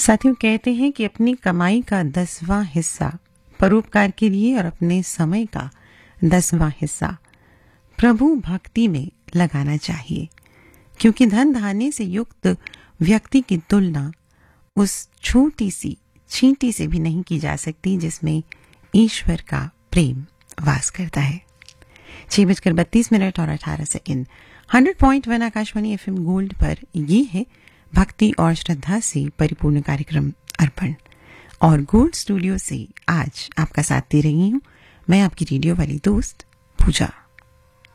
साथियों, कहते हैं कि अपनी कमाई का 10वां हिस्सा परोपकार के लिए और अपने समय का 10वां हिस्सा प्रभु भक्ति में लगाना चाहिए, क्योंकि धन धान्य से युक्त व्यक्ति की तुलना उस छोटी सी चींटी से भी नहीं की जा सकती जिसमें ईश्वर का प्रेम वास करता है। 6:32 और 18 सेकंड। 100.1 आकाशवाणी FM गोल्ड पर ये है भक्ति और श्रद्धा से परिपूर्ण कार्यक्रम अर्पण, और गोल्ड स्टूडियो से आज आपका साथ दे रही हूं मैं, आपकी रेडियो वाली दोस्त पूजा।